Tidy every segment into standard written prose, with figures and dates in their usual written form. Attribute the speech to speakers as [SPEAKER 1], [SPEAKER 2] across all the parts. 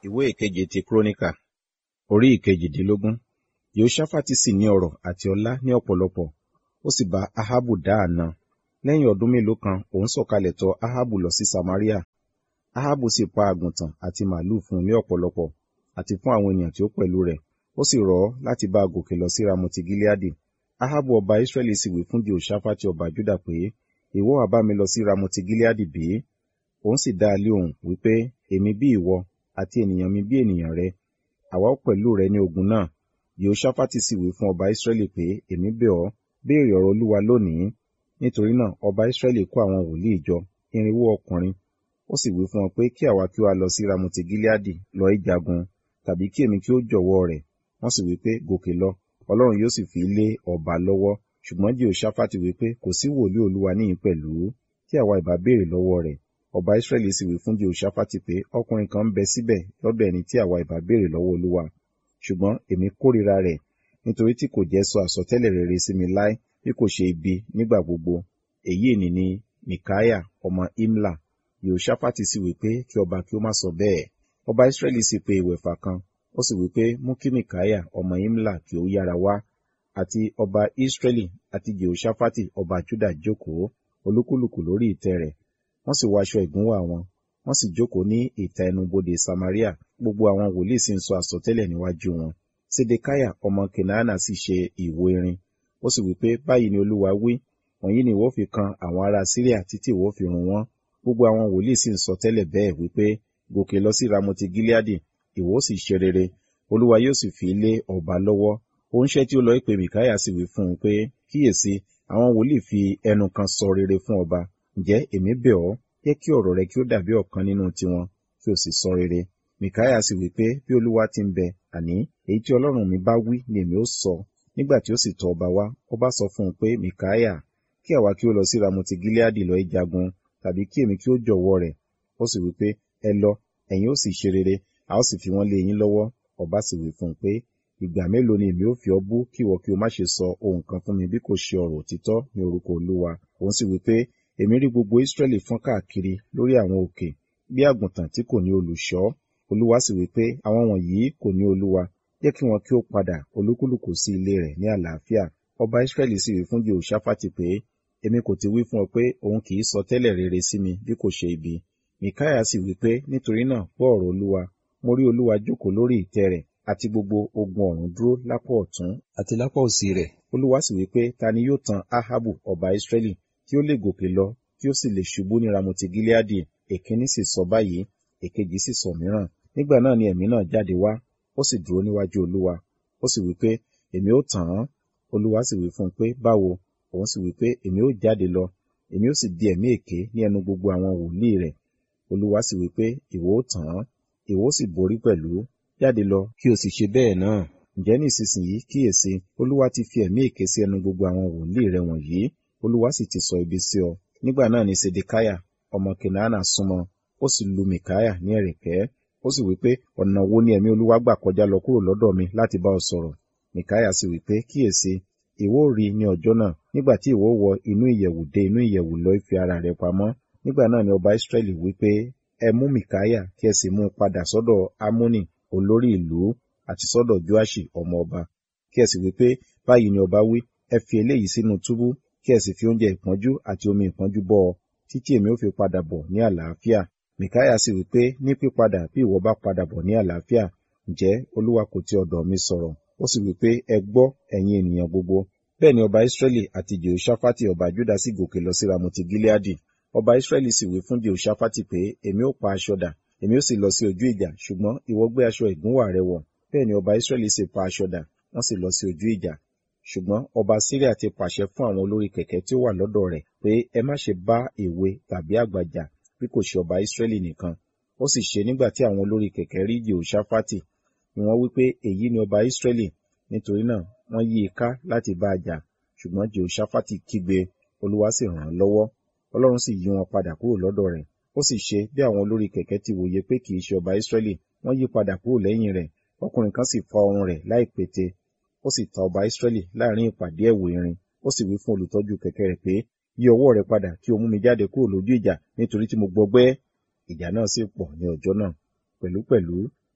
[SPEAKER 1] Ìwé ìkeje ti Kíróníkà, orí ìkejìdínlógún. Yehoṣafati sì ní ọrọ̀ àti ọlá ní ọ̀pọ̀lọpọ̀, ó sì bá Ahabu dá àna. Lẹ́yìn ọdún mélòó kan, òun sọ̀kalẹ̀ tọ̀ Ahabu lọ sí Samaria. Ahabu sì pa àgùntàn àti màlúù fún un ní ọ̀pọ̀lọpọ̀, àti fún àwọn ènìyàn tí ó pẹ̀lú rẹ̀. Ó sì rọ̀ ọ́ láti bá a gòkè lọ sí Ramoti Gileadi. Ahabu ọba Israẹli sì wí fún Jehoṣafati ọba Juda pé, ìwọ wá bá mi lọ sí Ramoti Gileadi bí? Òun sì dá a lé ohùn wípé, èmi bí ìwọ, àti ènìyàn mi bí ènìyàn rẹ, àwa ó pẹ̀lú rẹ ní ogun náà. Jehoṣafati sì wí fún ọba Israẹli pé, èmi bẹ̀ ọ́, béèrè ọ̀rọ̀ Olúwa lónìí. Nítorí náà ọba Israẹli kó àwọn wòlíì jọ, 400 ọkùnrin. Ó sì wí fún wọn pé kí àwa kí ó lọ sí Ramoti Gileadi lọ ìjagun, tàbí kí èmi kí ó jọ̀wọ́ rẹ̀. Wọ́n sì wí pé, gòkè lọ, Ọlọ́run yóò sì fi lé ọba lọ́wọ́. Ṣùgbọ́n Jehoṣafati wí pé, kò sí wòlíì Olúwa níhìn pẹ̀lú, kí àwa ìbá béèrè lọ́wọ́ rẹ̀. Ọba Israẹli sì wí fún Jehoṣafati pé, ọkùnrin kan ń bẹ síbẹ̀ lọ́dọ̀ ẹni tí àwa ìbá béèrè lọ́wọ́ Olúwa. Ṣùgbọ́n èmi kórìíra rẹ̀, nítorí tí kò jẹ́ sọ àsọtẹ́lẹ̀ rere sí mi láé, bí kò ṣe ibi nígbà gbogbo. Èyí ni Mikaiah ọmọ Imla. Jehoṣafati sì wí pé kí ọba kí ó má sọ bẹ́ẹ̀. Ọba Israẹli sì pe ìwẹ̀fà kan, ó sì wí pé, mú kí Mikaiah ọmọ Imla kí ó yára wá. Àti ọba Israẹli àti Jehoṣafati ọba Juda jókòó, olúkúlùkù lórí ìtẹ́ rẹ̀. Wọ́n sì wọ aṣọ ìgúnwà wọn, wọ́n sì jókòó ní ìta ẹnubodè Samaria. Gbogbo àwọn wòlíì sì ń sọ àsọtẹ́lẹ̀ níwájú wọn. Sedekiah ọmọ Kenaana sì ṣe ìwo irin. Ó sì wí pé, báyìí ni Olúwa wí, wọ̀nyí ni ìwọ fi kan àwọn ará Síríà títí ìwọ fi run wọ́n. Gbogbo àwọn wòlíì sì ń sọ tẹ́lẹ̀ bẹ́ẹ̀ wípé, gòkè lọ sí Ramoti Gileadi, ìwọ sì ṣe rere, Olúwa yóò sì fi lé ọba lọ́wọ́. Oníṣẹ́ tí ó lọ ìpè Mikaiah sì wí fún un pé, kíyèsí, àwọn wòlíì fi ẹnu kan sọ rere fún ọba. Ǹjẹ́ èmi bẹ̀ ọ́, jẹ́ kí ọ̀rọ̀ rẹ kí ó dàbí ọ̀kan nínú tiwọn, kí o sì sọ rere. Mikaiah sì wí pé, bí Olúwa ti ń bẹ, àní èyí tí Ọlọ́run mi bá wí ni èmi ó sọ. Nígbà tí ó sì tọ̀ ọba wá, ọba sọ fún un pé, Mikaiah, kí àwa kí ó lọ sí Ramoti Gileadi lọ ìjagun, tàbí kí èmi kí ó jọ̀wọ́ rẹ̀. Ó sì wí pé, ẹ lọ, ẹ̀yin ó sì ṣe rere, a ó sì fi wọ́n lé yín lọ́wọ́. Ọba sì wí fún un pé, ìgbà mélòó ni èmi ó fi ọ́ bú kí ìwọ kí o má ṣe sọ ohun kan fún mi bí kò ṣe ọ̀rọ̀ òtítọ́ ní orúkọ Olúwa. Òun sì wí pé, èmi rí gbogbo Israẹli fọ́n káàkiri lórí àwọn òkè, bí àgùntàn tí kò ní olùṣọ́. Olúwa sì wí pé, àwọn wọ̀nyí kò ní Olúwa, jẹ́ kí wọn kí ó padà olúkúlùkù sí ilé rẹ̀ ní àlàáfíà. Ọba Israẹli sì wí fún Jehoṣafati pé, èmi kò ti wí fún ọ pé òun kì í sọ tẹ́lẹ̀ rere sí mi bí kò ṣe ibi. Mikaiah sì wí pé, nítorí náà gbọ́ ọ̀rọ̀ Olúwa. Mo rí Olúwa jókòó lórí ìtẹ́ rẹ̀, àti gbogbo ogun ọ̀run dúró lápá ọ̀tún àti lápá òsì rẹ̀. Olúwa sì wí pé, ta ni yóò tan Ahabu ọba Israẹli, tí ó lè gòkè lọ, tí ó sì lè ṣubú ní Ramoti Gileadi? Èkíní sì sọ báyìí, èkejì sì sọ mìíràn. Nígbà náà ni ẹ̀mí náà jáde wá, ó sì dúró níwájú Olúwa. Ó sì wí pé, èmi ó tàn án. Olúwa sì wí fún un pé, báwo? Òun sì wí pé, èmi ó jáde lọ, èmi ó sì di ẹ̀mí èké ní ẹnu gbogbo àwọn wòlíì rẹ̀. Olúwa sì wí pé, ìwọ ó tàn án, ìwọ ó sì borí pẹ̀lú. Jáde lọ, kí o sì ṣe bẹ́ẹ̀ náà. Ǹjẹ́ ní ìsinsìnyí kíyèsí, Olúwa ti fi ẹ̀mí èké sí ẹnu gbogbo àwọn wòlíì rẹ̀ wọ̀nyí. Olúwa sì ti sọ ibi sí ọ. Nígbà náà ni Sedekiah ọmọ Kenaana súnmọ́, ó sì lu Mikaiah ní ẹ̀rẹ̀kẹ́. Ó sì wí pé, ọ̀nà wo ni ẹ̀mí Olúwa gbà kọjá lọ kúrò lọ́dọ̀ mi láti bá ọ sọ̀rọ̀? Mikaiah sì wí pé, kíyèsí, ìwọ ó rí ní ọjọ́ náà, nígbà tí ìwọ wọ inú ìyẹ̀wù dé inú ìyẹ̀wù lọ fi ara rẹ pamọ́. Nígbà náà ni ọba Israẹli wí pé, ẹ mú Mikaiah kí ẹ sì mú un padà sọ́dọ̀ Amoni olórí ìlú, àti sọ́dọ̀ Joaṣi ọmọ ọba. Kí ẹ sì wí pé, báyìí ni ọba wí, ẹ fi eléyìí sínú túbú, kí ẹ sì fi oúnjẹ ìpọ́njú àti omi ìpọ́njú bọ́ ọ, títí èmi ó fi padà bọ̀ ní àlàáfíà. Mikaiah sì wí pé, ní pípadà bí ìwọ bá padà bọ̀ ní àlàáfíà, ǹjẹ́ Olúwa kò ti ọ̀dọ̀ mi sọ̀rọ̀? Ó sì wí pé, ẹ gbọ́, ẹ̀yin ènìyàn gbogbo. Bẹ́ẹ̀ ni ọba Israẹli àti Jehoṣafati ọba Juda sì gòkè lọ sí Ramoti Gileadi. Ọba Israẹli sì wí fún Jehoṣafati pé, èmi ó pa aṣọ dà, èmi ó sì lọ sí ojú ìjà, ṣùgbọ́n ìwọ gbé aṣọ ìgúnwà rẹ wọ̀. Bẹ́ẹ̀ ni ọba Israẹli sì pa aṣọ dà, wọ́n sì lọ sí ojú ìjà. Ṣùgbọ́n ọba Síríà ti pàṣẹ fún àwọn olórí kẹ̀kẹ́ tí ó wà lọ́dọ̀ rẹ̀ pé ẹ má ṣe bá èwe tàbí àgbà jà, bí kò ṣe ọba Israẹli nìkan. Ó sì ṣe nígbà tí àwọn olórí kẹ̀kẹ́ rí Jehoṣafati, ni wọ́n wí pé, èyí ni ọba Israẹli. Nítorí náà wọ́n yí i ká láti bá a jà. Ṣùgbọ́n Jehoṣafati kígbe, Olúwa sì ràn án lọ́wọ́. Ọlọ́run sì yí wọn padà kúrò lọ́dọ̀ rẹ̀. Ó sì ṣe bí àwọn olórí kẹ̀kẹ́ ti wòye pé kì í ṣe ọba Israẹli, wọ́n yí padà kúrò lẹ́yìn rẹ̀. Ọkùnrin kan sì fa ọrùn rẹ̀ láìpète. Ó sì ta ọba Israẹli láàrin ìpàdé ẹ̀wù irin. Ó sì wí fún olùtọ́jú kẹ̀kẹ́ rẹ̀ pé, yí ọwọ́ rẹ padà kí o mú mi jáde kúrò lójú ìjà, nítorí tí mo gbọgbẹ́. Ìjà náà sì pọ̀ ní ọjọ́ náà. Pẹ̀lúpẹ̀lú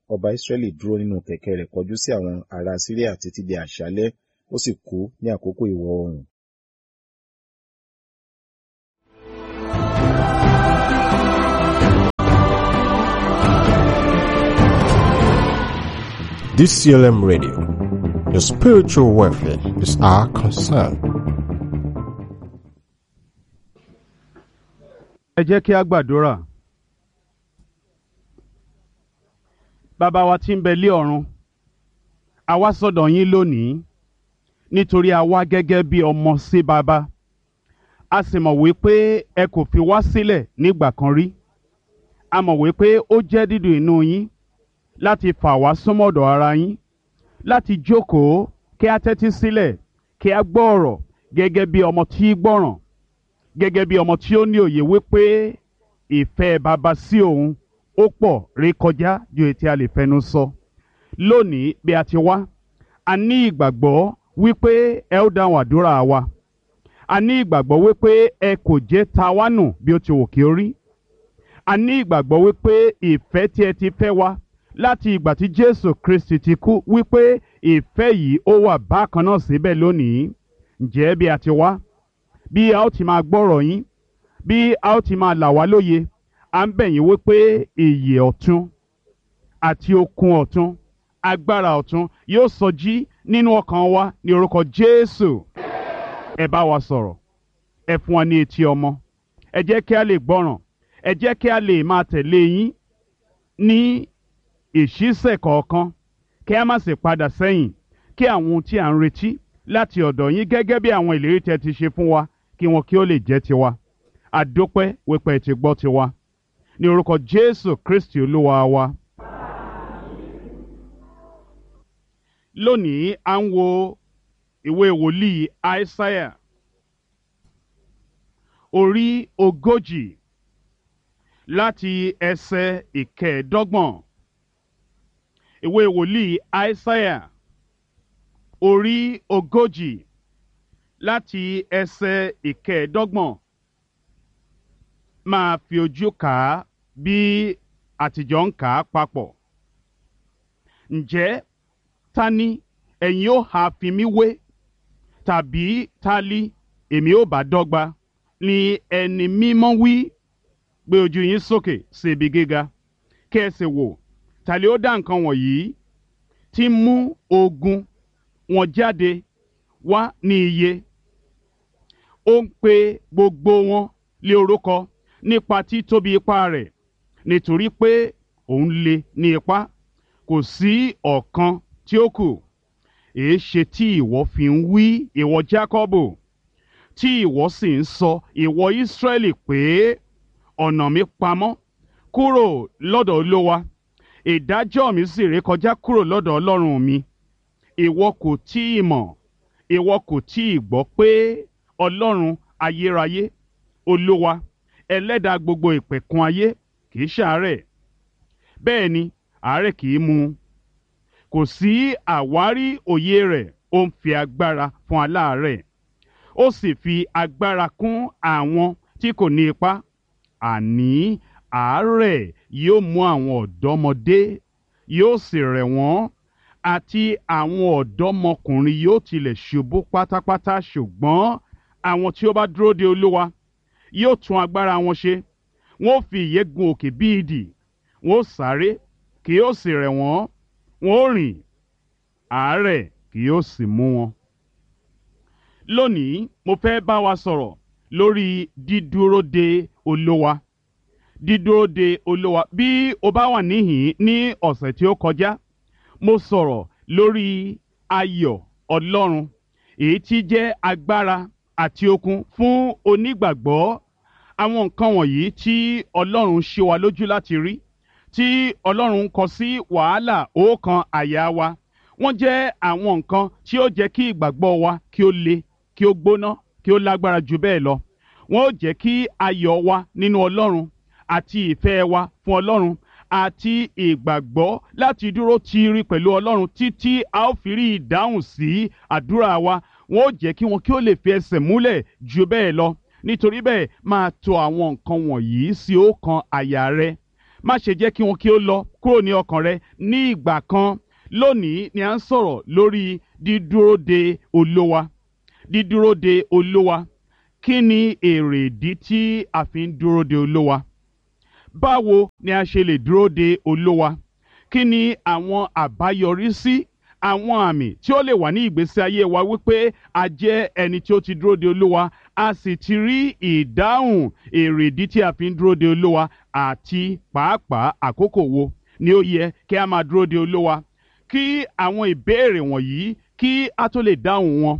[SPEAKER 1] ọba Israẹli dúró nínú kẹ̀kẹ́ rẹ̀ kọjú sí àwọn ará Síríà títí di àṣálẹ́, ó sì kú ní àkókò ìwọ̀ oòrùn.
[SPEAKER 2] DCLM Radio. Your spiritual welfare is our concern.
[SPEAKER 3] Ẹ jẹ́ kí a gbàdúrà. Bàbá wa tí ń bẹ lé ọ̀run, a wá sọ́dọ̀ yín lónìí nítorí a wá gẹ́gẹ́ bí ọmọ sí bàbá. A sì mọ̀ wípé ẹ kò fi wá sílẹ̀ nígbà kan rí. A mọ̀ wípé ó jẹ́ dídùn inú yín láti fà wá súnmọ́dọ̀ ara yín, láti jókòó kí a tẹ́tí sílẹ̀, kí a gbọ́ ọ̀rọ̀ gẹ́gẹ́ bí ọmọ tí gbọ́ràn, gẹ́gẹ́ bí ọmọ tí ó ní òye wípé ìfẹ́ bàbá sí òun ó pọ̀ rékọjá ju èyí tí a lè fẹnu sọ. Lónìí bí a ti wá, a ní ìgbàgbọ́ wípé ẹ ó dáhùn àdúrà wa. A ní ìgbàgbọ́ wípé ẹ kò jẹ́ ta wá nù bí ó ti wù kí ó rí. A ní ìgbàgbọ́ wípé ìfẹ́ tí ẹ ti fẹ́ wa láti ìgbà tí Jésù Kristi ti kú, wípé ìfẹ́ yìí ó wà bákan náà síbẹ̀ lónìí. Ǹjẹ́ bí a ti wá, bí a ó ti máa gbọ́rọ̀ yín, bí a ó ti máa là wá lóye, à ń bẹ̀ yín wípé ìyè ọ̀tun àti okun ọ̀tun, agbára ọ̀tun yóò sọjí nínú ọkàn wa ní orúkọ Jésù. Ẹ bá wa sọ̀rọ̀, ẹ fún wa ní etí ọmọ, ẹ jẹ́ kí a lè gbọ́ràn, ẹ jẹ́ kí a lè máa tẹ̀lé yín ní ìṣísẹ̀ kọ̀ọ̀kan, kí a má sì padà sẹ́yìn, kí àwọn ohun tí à ń retí láti ọ̀dọ̀ yín gẹ́gẹ́ bí àwọn ìlérí tẹ́ ti ṣe fún wa, kí wọn kí ó lè jẹ́ tiwa. Àdópẹ́ wípé ẹ ti gbọ́ tiwa. Ní orúkọ Jésù Kristi Olúwa wa. Lónìí à ń wo ìwé wòlíì Aísáyà orí 40 láti ẹsẹ̀ 15. Ìwé wòlíì Aísáyà orí 40 láti ẹsẹ̀ 15. Máa fi ojú kà á bí àtijọ́ ń kà á papọ̀. Ǹjẹ́ ta ni ẹ̀yin ó ha fi mí wé? Tàbí ta li èmi ó bá dọ́gba? Ni ẹni mímọ́ wí. Gbé ojú yín sókè sí ibi gíga, kí ẹ sì wò, ta li ó dá nǹkan wọ̀nyí tí mú ogun wọn jáde wá ní iye? Ó ń pe gbogbo wọn lé orúkọ nípa títóbi ipá rẹ̀, nítorí pé òun lé ní ipá, kò sí ọ̀kan tí ó kù. Èéṣe tí ìwọ fi ń wí, ìwọ Jákọ́bù, tí ìwọ sì ń sọ, ìwọ Ísírẹ́lì, pé ọ̀nà mi pamọ́ kúrò lọ́dọ̀ Olúwa, ìdájọ́ mi sì rékọjá kúrò lọ́dọ̀ Ọlọ́run mi? Ìwọ kò tí ì mọ̀, ìwọ kò tí ì gbọ́ pé Ọlọ́run ayérayé, Olúwa, ẹlẹ́dàá gbogbo ìpẹ̀kun ayé, kì í ṣàárẹ̀, bẹ́ẹ̀ ni àárẹ̀ kì í mú. Kò sí àwárí òye rẹ̀, ó ń fi agbára fún aláàárẹ̀, ó sì fi agbára kún àwọn tí kò ní ipá. Àní àárẹ̀ yóò mú àwọn ọ̀dọ́mọdé, yóò sì rẹ̀ wọ́n, àti àwọn ọ̀dọ́mọkùnrin yóò tilẹ̀ ṣubú pátápátá. Ṣùgbọ́n àwọn tí ó bá dúró de Olúwa yóò tún agbára wọn ṣe. Wọ́n ó fi ìyẹ́ gun òkè bí idì, wọ́n ó sáré, kì yóò sì rẹ̀ wọ́n, wọ́n ó rìn, àárẹ̀ kì yóò sì mú wọn. Lónìí mo fẹ́ bá wa sọ̀rọ̀ lórí dídúró de Olúwa. Dídúró de Olúwa. Bí o bá wà níhìn ní ọ̀sẹ̀ tí ó kọjá, mo sọ̀rọ̀ lórí ayọ̀ Ọlọ́run, èyí tí jẹ́ agbára àti okun fún onígbàgbọ́. Àwọn nǹkan wọ̀nyí tí Ọlọ́run ṣe wa lójú láti rí, tí Ọlọ́run ń kọ sí wàhálà ọkàn àyà wa, wọ́n jẹ́ àwọn nǹkan tí ó jẹ́ kí ìgbàgbọ́ wa kí ó le, kí ó gbóná, kí ó lágbára jù bẹ́ẹ̀ lọ. Wọ́n ó jẹ́ kí ayọ̀ wa nínú Ọlọ́run àti ìfẹ́ wa fún Ọlọ́run àti ìgbàgbọ́ láti dúró tiiri pẹ̀lú Ọlọ́run títí a ó fi rí ìdáhùn sí àdúrà wa, wọ́n ó jẹ́ kí wọn kí ó lè fi ẹsẹ̀ múlẹ̀ jù bẹ́ẹ̀ lọ. Nítorí bẹ́ẹ̀, máa tò àwọn nǹkan wọ̀nyí sí ọkàn àyà rẹ. má ṣe jẹ́ kí wọn kí ó lọ kúrò ní ọkàn rẹ ní ìgbà kan. Lónìí ni à ń sọ̀rọ̀ lórí dídúró de Olúwa. Dídúró de Olúwa. Kí ni èrèdí tí a fi ń dúró de Olúwa? Báwo ni a ṣe lè dúró de Olúwa? Kí ni àwọn àbáyọrísí, àwọn àmì tí ó lè wà ní ìgbésí ayé wa wípé a jẹ́ ẹni tí ó ti dúró de Olúwa, a sì ti rí ìdáhùn èrèdí tí a fi ń dúró de Olúwa, àti pàápàá àkókò wo ni ó yẹ kí a máa dúró de Olúwa? Kí àwọn ìbéèrè wọ̀nyí kí a tó lè dáhùn wọn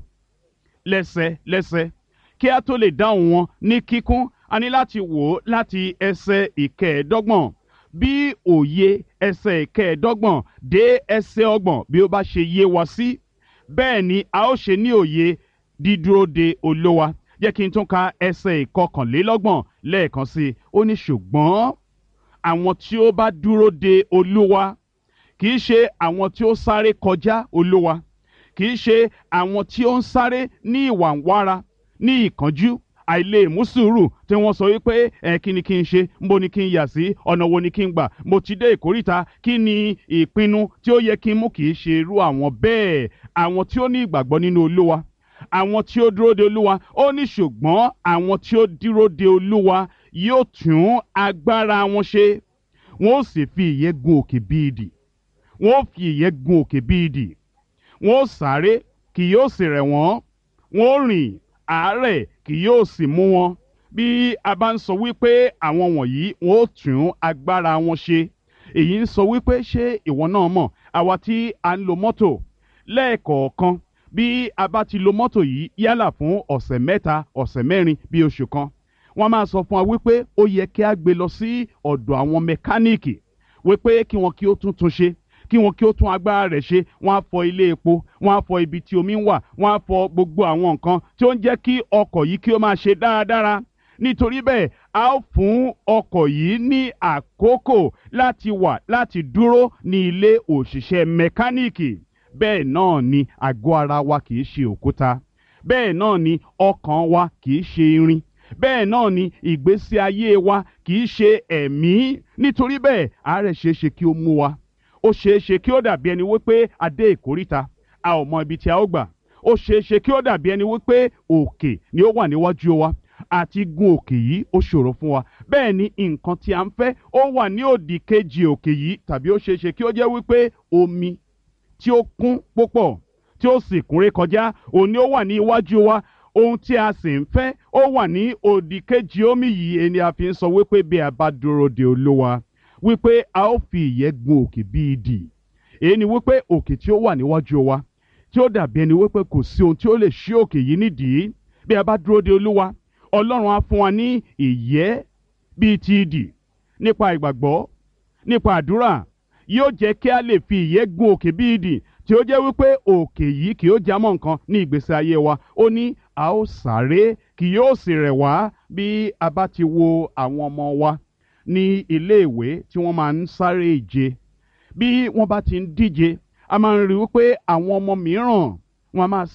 [SPEAKER 3] lẹ́sẹlẹ́sẹ, kí a tó lè dáhùn wọn ní kíkún, a ní láti wò ó láti ẹsẹ̀ ìkẹẹ̀ẹ́dọ́gbọ̀n. Bí òye ẹsẹ̀ ìkẹẹ̀ẹ́dọ́gbọ̀n dé ẹsẹ̀ ọgbọ̀n bí ó bá ṣe yé wa sí, bẹ́ẹ̀ ni a ó ṣe ní òye dídúró de Olúwa. Jẹ́ kí n tún ka ẹsẹ̀ ìkọkànlélọ́gbọ̀n lẹ́ẹ̀kan sí i. Ó ní ṣùgbọ́n àwọn tí ó bá dúró de Olúwa kì í ṣe àwọn tí ó sáré kọjá Olúwa, kì í ṣe àwọn tí ó ń sáré ní ìwàǹwara, ní ìkánjú, àìlè mú sùúrù, tí wọ́n sọ wípé kí ni kí n ṣe, níbo ni kí n yà sí, ọ̀nà wo ni kí n gbà, mo ti dé ìkóríta, kí ni ìpinnu tí ó yẹ kí n mú? Kì í ṣe irú àwọn bẹ́ẹ̀. Àwọn tí ó ní ìgbàgbọ́ nínú Olúwa, àwọn tí ó dúró de Olúwa, ó ní ṣùgbọ́n àwọn tí ó dúró de Olúwa yóò tún agbára wọn ṣe, wọn ó sì fi ìyẹ́ gun òkè bí idì, wọn ó fi ìyẹ́ gun òkè bí idì, wọn ó sáré kì yóò sì rẹ̀ wọ́n, wọn ó rìn àárẹ̀ kì yóò sì mú wọn. Bí a bá ń sọ wípé àwọn wọ̀nyí wọn ó tún agbára wọn ṣe, èyí ń sọ wípé ṣé ìwọ náà mọ̀, àwa tí a ń lo mọ́tò lẹ́ẹ̀kọ̀ọ̀kan, bí a bá ti lo mọ́tò yìí yálà fún ọ̀sẹ̀ mẹ́ta, ọ̀sẹ̀ mẹ́rin, bí oṣù kan, wọ́n máa sọ fún wa wípé ó yẹ kí a gbé lọ sí ọ̀dọ̀ àwọn mẹkáníìkì wípé kí wọn kí ó tún ṣe, kí wọn kí ó tún agbára rẹ̀ ṣe. Wọ́n á fọ ilé epo, wọ́n á fọ ibi tí omi ń wà, wọ́n á fọ gbogbo àwọn nǹkan tí ó ń jẹ́ kí ọkọ̀ yìí kí ó máa ṣe dáradára. Nítorí bẹ́ẹ̀, a ó fún ọkọ̀ yìí ní àkókò láti wà, láti dúró ní ilé òṣìṣẹ́ mẹkáníìkì. Bẹ́ẹ̀ náà ni àgọ́ ara wa kì í ṣe òkúta, bẹ́ẹ̀ náà ni ọkàn wa kì í ṣe irin, bẹ́ẹ̀ náà ni ìgbésí ayé wa kì í ṣe ẹ̀mí. Nítorí bẹ́ẹ̀, àárẹ̀ ṣeéṣe kí ó mú wa, ó ṣeéṣe kí ó dàbí ẹni wípé a dé ìkóríta, a ò mọ ibi tí a ó gbà. Ó ṣeéṣe kí ó dàbí ẹni wípé òkè ni ó wà níwájú wa, àti gun òkè yìí ó ṣòro fún wa. Bẹ́ẹ̀ ni nǹkan tí a ń fẹ́ ó wà ní òdì kejì òkè yìí, tàbí ó ṣeéṣe kí ó jẹ́ wípé omi tí ó kún púpọ̀ tí ó sì kúnré kọjá, òun ni ó wà ní iwájú wa. Ohun tí a sì ń fẹ́ ó wà ní òdì kejì omi yìí. Ẹni a fi ń sọ wípé bí a bá dúró de Olúwa, wípé a ó fi ìyẹ́ gun òkè bí idì. Èyí ni wípé òkè tí ó wà níwájú wa, tí ó dàbí ẹni wípé kò sí ohun tí ó lè ṣí òkè yìí nídìí. Bí a bá dúró de Olúwa, Ọlọ́run á fún wa ní ìyẹ́ bíi ti idì. Nípa ìgbàgbọ́, nípa àdúrà, yóò jẹ́ kí a lè fi ìyẹ́ gun òkè bí idì, tí ó jẹ́ wípé òkè yìí kì yóò jámọ́ nǹkan ní ìgbésí ayé wa. Ó ní a ó sáré kì yóò sì rẹ̀ wá. Bí a bá ti wo àwọn ọmọ wa ní iléèwé tí wọ́n máa ń sáré ìje, bí wọ́n bá ti ń díje, a máa ń rí wípé àwọn ọmọ mìíràn wọ́n máa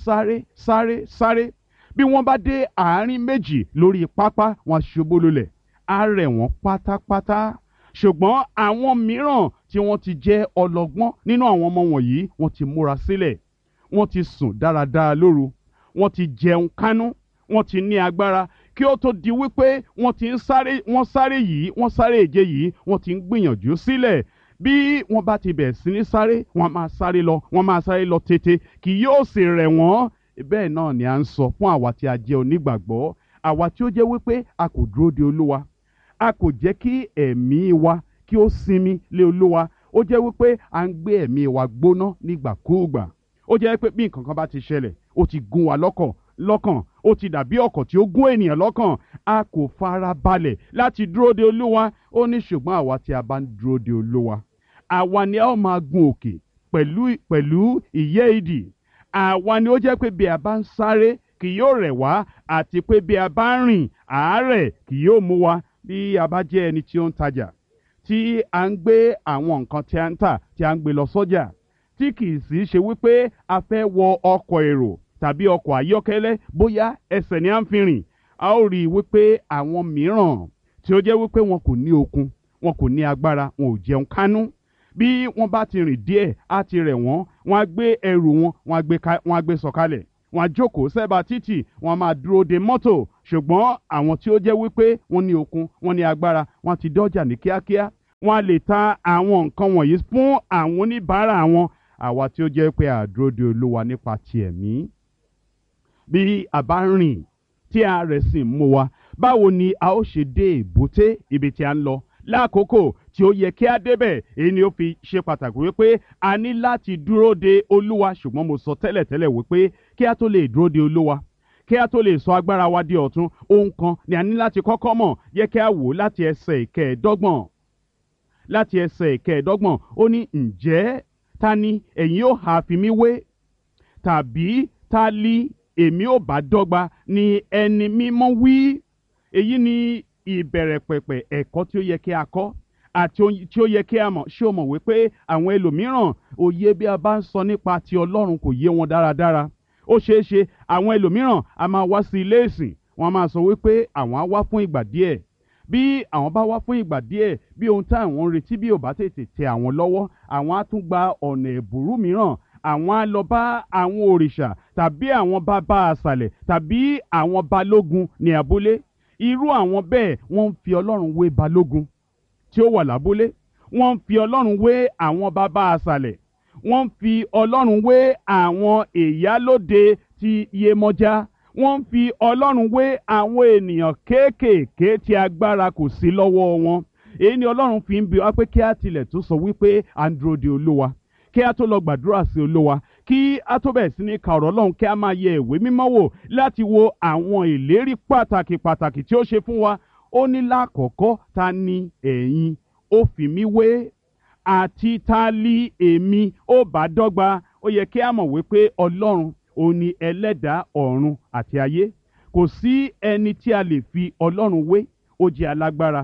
[SPEAKER 3] sáré. Bí wọ́n bá dé àárín méjì lórí pápá, wọ́n ṣubú lulẹ̀, á rẹ̀ wọ́n pátápátá. Ṣùgbọ́n àwọn mìíràn tí wọ́n ti jẹ́ ọlọ́gbọ́n nínú àwọn ọmọ wọ̀nyí, wọ́n ti múra sílẹ̀, wọ́n ti sùn dáradára lóru, wọ́n ti jẹun kánú, wọ́n ti ní agbára kí ó tó di wípé wọ́n ti ń sáré, wọ́n sáré ìje yìí, wọ́n ti ń gbìyànjú sílẹ̀. Bí wọ́n bá ti bẹ̀rẹ̀ sí ní sáré, wọ́n máa sáré lọ tètè, kì yóò sì rẹ̀ wọ́n. Bẹ́ẹ̀ náà ni à ń sọ fún àwa tí a jẹ́ onígbàgbọ́, àwa tí ó jẹ́ wípé a kò dúró de Olúwa, a kò jẹ́ kí ẹ̀mí wa kí ó sinmi lé Olúwa. Ó jẹ́ wípé à ń gbé ẹ̀mí wa gbóná nígbàkúùgbà. Ó jẹ́ pé bí nǹkan kan bá ti ṣẹlẹ̀, ó ti gún wa lọ́kàn, ó ti dàbí ọ̀kọ̀ tí ó gún ènìyàn lọ́kàn. A kò fara balẹ̀ láti dúró de Olúwa. Ó ní ṣùgbọ́n àwa tí a bá ń dúró de Olúwa, àwa ni a ó máa gun òkè pẹ̀lú ìyẹ́ idì. Àwa ni ó jẹ́ pé bí a bá ń sáré kì yóò rẹ̀ wá, àti pé bí a bá ń rìn àárẹ̀ kì yóò mú wa. Bí a bá jẹ́ ẹni tí ó ń tajà, tí a ń gbé àwọn nǹkan tí a ń tà, tí a ń gbé lọ sọ́jà, tí kì í sì ṣe wípé a fẹ́ wọ ọkọ̀ èrò tàbí ọkọ̀ ayọ́kẹ́lẹ́, bóyá ẹsẹ̀ ni a ń fi rìn, a ó rí i wípé àwọn mìíràn tí ó jẹ́ wípé wọn kò ní okun, wọn kò ní agbára, wọn ò jẹun kánú. Bí wọ́n bá ti rìn díẹ̀ á ti rẹ̀ wọ́n, wọ́n á gbé ẹrù wọn, wọ́n á gbé sọ̀kalẹ̀, wọ́n á jókòó sẹ́bàá títì, wọ́n á máa dúró de mọ́tò. Ṣùgbọ́n àwọn tí ó jẹ́ wípé wọ́n ní okun, wọ́n ní agbára, wọ́n ti dọ́jà ní kíákíá, wọ́n á lè ta àwọn nǹkan wọ̀nyí fún àwọn oníbàárà wọn. Àwa tí ó jẹ́ pé a dúró de Olúwa nípa ti ẹ̀mí, bí a bá rìn tí a rẹ̀ sì mú wa, báwo ni a ó ṣe dé èbúté ibi tí a ń lọ lákòókò tí ó yẹ kí a débẹ̀? Èyí ni ó fi ṣe pàtàkì wípé a ní láti dúró de Olúwa. Ṣùgbọ́n mo sọ tẹ́lẹ̀tẹ́lẹ̀ wípé kí a tó lè dúró de Olúwa, kí a tó lè sọ agbára wa di ọ̀tun, ohun kan ni a ní láti kọ́kọ́ mọ̀. Yẹ kí a wò láti ẹsẹ̀ ìkẹẹ̀ẹ́dọ́gbọ̀n. Láti ẹsẹ̀ ìkẹẹ̀ẹ́dọ́gbọ̀n ó ní, ǹjẹ́ ta ni ẹ̀yin ó ha fi mí wé? Tàbí ta li èmi ò bá dọ́gba, ni ẹni mímọ́ wí. Èyí ni ìbẹ̀rẹ̀ pẹ̀pẹ̀ ẹ̀kọ́ tí ó yẹ kí a kọ́ àti tí ó yẹ kí a mọ̀. Ṣé o mọ̀ wípé àwọn ẹlòmíràn òye bí a bá ń sọ nípa ti Ọlọ́run kò yé wọn dáradára? Ó ṣeé ṣe àwọn ẹlòmíràn a máa wá sí ilé ìsìn, wọ́n á máa sọ wípé àwọn á wá fún ìgbà díẹ̀. Bí àwọn bá wá fún ìgbà díẹ̀, bí ohun tí àwọn ń retí bí ò bá tètè tẹ àwọn lọ́wọ́, àwọn á tún gba ọ̀nà ẹ̀bùrú mìíràn. Àwọn á lọ bá àwọn òrìṣà tàbí àwọn bàbá àṣàlẹ̀ tàbí àwọn balógun ní abúlé. Irú àwọn bẹ́ẹ̀ wọ́n ń fi Ọlọ́run wé balógun tí ó wà lábúlé. Wọ́n ń fi Ọlọ́run wé àwọn bàbá àṣàlẹ̀. Wọ́n ń fi Ọlọ́run wé àwọn ìyálóde ti Yemọja. Wọ́n ń fi Ọlọ́run wé àwọn ènìyàn kéékèèké tí agbára kò sí lọ́wọ́ wọn. Èyí ni Ọlọ́run fi ń bi wá pé kí á tilẹ̀ tó sọ wípé à ń dúró de Olúwa, kí a tó lọ gbàdúrà sí Olúwa, kí a tó bẹ̀rẹ̀ sí ní ka ọ̀rọ̀ Ọlọ́run, kí a máa yẹ ìwé mímọ́ wò láti wo àwọn ìlérí pàtàkì tí ó ṣe fún wa. Ó ní lákọ̀ọ́kọ́, ta ni ẹ̀yin ó fi mí wé? Àti ta li èmi ó bá dọ́gba? Ó yẹ kí a mọ̀ wípé Ọlọ́run òun ni ẹlẹ́dàá ọ̀run àti ayé. Kò sí ẹni tí a lè fi Ọlọ́run wé. Ó jẹ́ alágbára,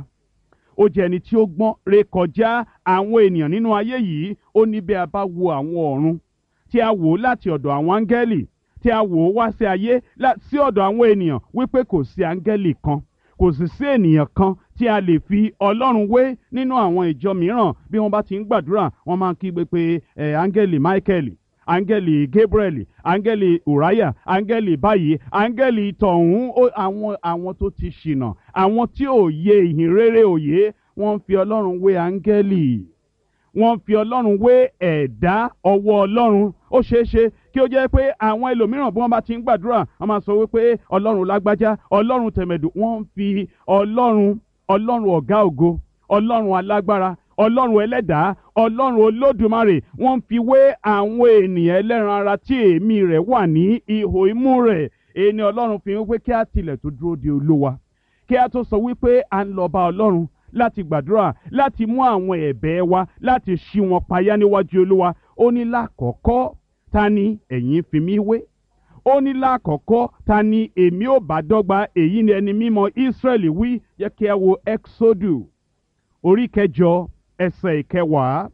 [SPEAKER 3] ó jẹ́ ẹni tí ó gbọ́n rékọjá àwọn ènìyàn nínú ayé yìí. Ó ní bí a bá wo àwọn ọ̀run, tí a wò láti ọ̀dọ̀ àwọn áńgẹ́lì, tí a wò wá sí ayé sí ọ̀dọ̀ àwọn ènìyàn, wípé kò sí áńgẹ́lì kan, kò sì sí ènìyàn kan tí a lè fi Ọlọ́run wé. Nínú àwọn ìjọ mìíràn, bí wọ́n bá ti ń gbàdúrà, wọ́n máa ń kígbe pé áńgẹ́lì Michael, áńgẹ́lì Gabriel, áńgẹ́lì Uriah, áńgẹ́lì báyìí, áńgẹ́lì tọ̀hún. Àwọn tó ti ṣìnà, àwọn tí ò yé ìhìn rere òye, wọ́n ń fi Ọlọ́run wé áńgẹ́lì. Wọ́n ń fi Ọlọ́run wé ẹ̀dá ọwọ́ Ọlọ́run. Ó ṣeé ṣe kí ó jẹ́ pé àwọn ẹlòmíràn bí wọ́n bá ti ń gbàdúrà, wọ́n máa sọ wípé Ọlọ́run lágbájá, Ọlọ́run tẹ̀mẹ̀dù. Wọ́n ń fi Ọlọ́run ọ̀gá ògo, Ọlọ́run alágbára, Ọlọ́run ẹlẹ́dàá, Ọlọ́run olódùmarè, wọ́n ń fi wé àwọn ènìyàn ẹlẹ́ran ara tí èémí rẹ̀ wà ní ihò imú rẹ̀. Èyí ni Ọlọ́run fi wípé kí a tilẹ̀ tó dúró de Olúwa, kí a tó sọ wípé à ń lọ bá Ọlọ́run láti gbàdúrà, láti mú àwọn ẹ̀bẹ̀ wa, láti ṣí wọn payá níwájú Olúwa. Ó ní lákọ̀ọ́kọ́, ta ni ẹ̀yin fi mí wé? Ó ní lákọ̀ọ́kọ́, ta ni èmi ò bá dọ́gba? Èyí ni ẹni mímọ́ Ísírẹ́lì wí. Jẹ́ kí a wo Ẹ́kísódù orí kẹjọ ẹsẹ̀ ìkẹwàá.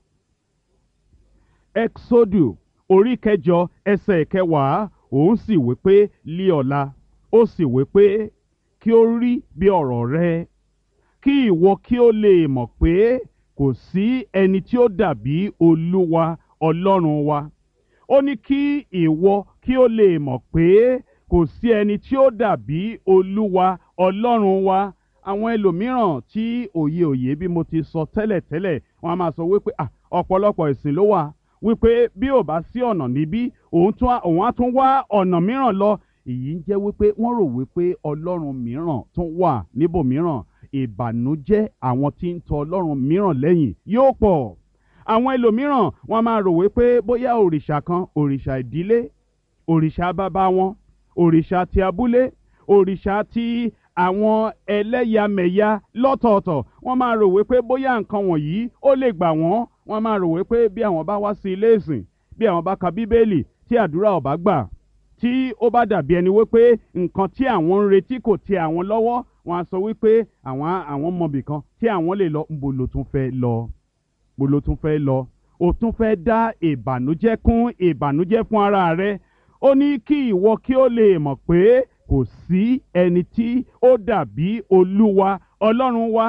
[SPEAKER 3] Ẹ́kísódù orí kẹjọ ẹsẹ̀ ìkẹwàá. Òun sì wí pé lí ọ̀la, ó sì wí pé kí ó rí bí ọ̀rọ̀ rẹ, kí ìwọ kí ó lè mọ̀ pé kò sí ẹni tí ó dàbí Olúwa Ọlọ́run wa. Ó ní kí ìwọ kí ó lè mọ̀ pé kò sí ẹni tí ó dàbí Olúwa Ọlọ́run wa. Àwọn ẹlòmíràn tí òye bí mo ti sọ tẹ́lẹ̀tẹ́lẹ̀, wọ́n á máa sọ wípé ọ̀pọ̀lọpọ̀ ìsìn ló wà, wípé bí ò bá sí ọ̀nà níbí, òun á tún wá ọ̀nà mìíràn lọ. Èyí ń jẹ́ wípé wọ́n rò wípé Ọlọ́run mìíràn tún wà níbòmíràn. Ìbànújẹ́ àwọn tí ń tọ Ọlọ́run mìíràn lẹ́yìn yóò pọ̀. Àwọn ẹlòmíràn wọ́n máa rò wípé bóyá òrìṣà kan, òrìṣà ìdílé, òrìṣà bàbá wọn, òrìṣà ti abúlé, òrìṣà ti àwọn ẹlẹ́yàmẹ̀yà lọ́tọ̀ọ̀tọ̀, wọ́n máa rò wípé bóyá nǹkan wọ̀nyí ó lè gbà wọ́n. Wọ́n máa rò wípé bí àwọn bá wá sí ilé ìsìn, bí àwọn bá ka Bíbélì, tí àdúrà ò bá gbà, tí ó bá dàbí ẹni wípé nǹkan tí àwọn ń retí kò tẹ́ àwọn lọ́wọ́, wọ́n á sọ wípé àwọn mọ̀bì kan tí àwọn lè lọ. Ńbo lo tún fẹ́ lọ? Ńbo lo tún fẹ́ lọ? O tún fẹ́ dá ìbànújẹ́ kún ìbànújẹ́ fún ara rẹ. Ó ní kí ìwọ kí ó lè mọ̀ pé kò sí ẹni tí ó dàbí Olúwa Ọlọ́run wa.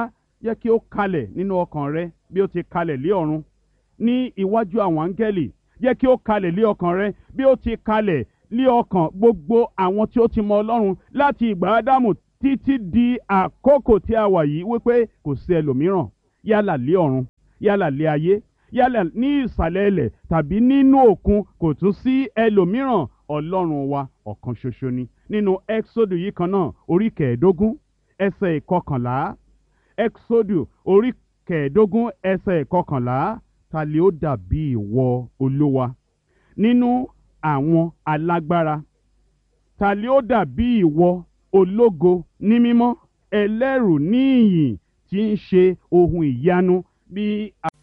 [SPEAKER 3] jẹ́ kí ó kalẹ̀ nínú ọkàn rẹ bí ó ti kalẹ̀ lé ọ̀run ní iwájú àwọn áńgẹ́lì. Jẹ́ kí ó kalẹ̀ lé ọkàn rẹ bí ó ti kalẹ̀ lé ọkàn gbogbo àwọn tí ó ti mọ Ọlọ́run láti ìgbà Ádámù títí di àkókò tí a wà yìí, wípé kò sí ẹlòmíràn yálà lé ọ̀run, yálà lé ayé, yálà ní ìsàlẹ̀ ilẹ̀ tàbí nínú òkun, kò tún sí ẹlòmíràn. Ọlọ́run wa ọ̀kan ṣoṣo ni. Nínú Ẹ́kísódù yìí kan náà, orí 15 ẹsẹ̀ 11. Ẹ́kísódù orí 15 ẹsẹ̀ 11. Ta lè ó dàbí ìwọ, Olúwa, nínú àwọn alágbára? Ta lè ó dàbí ìwọ, ológo ní mímọ́, ẹlẹ́rù ní ìyìn, tí ń ṣe ohun ìyanu bí